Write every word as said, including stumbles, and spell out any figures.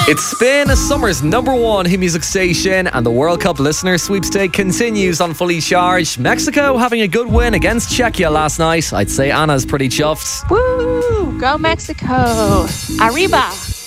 It's Spin, summer's number one hit music station, and the World Cup listener sweepstake continues on Fully Charged. Mexico having a good win against Czechia last night. I'd say Anna's pretty chuffed. Woo! Go Mexico! Arriba!